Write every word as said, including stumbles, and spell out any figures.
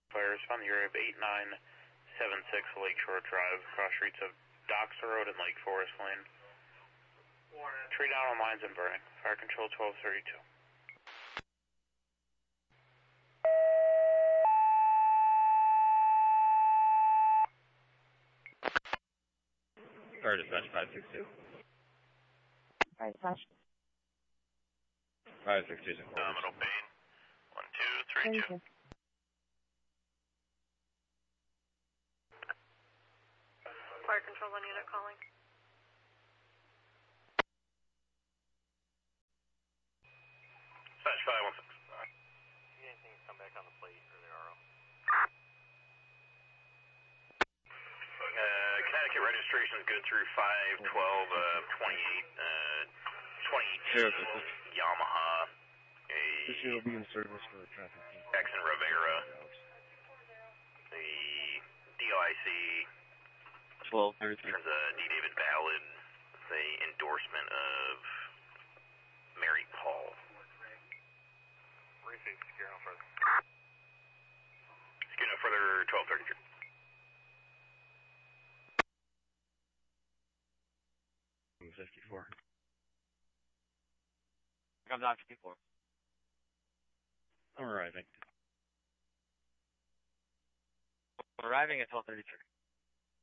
Fires found the area of eight nine seven six Lakeshore Drive, cross streets of Docks Road and Lake Forest Lane. Tree down on lines and burning. Fire control twelve thirty-two. Fire dispatch five six two. Fire dispatch. five six two. Nominal pain. one two three two. Fire control one unit calling. Dispatch five one six. See anything come back on the plate or the R O? Uh, Connecticut registration is good through five twelve twenty-eight. Uh, twenty-eight Yamaha. A This year will be in service for traffic. Jackson Rivera. The D O I C. twelve thirty. Turns a D. David Ballard. The endorsement of Mary Paul. Receive, secure no further. Secure no further, twelve thirty-three. fifty-four. Comes out fifty-four. Arriving. Arriving at twelve thirty-three.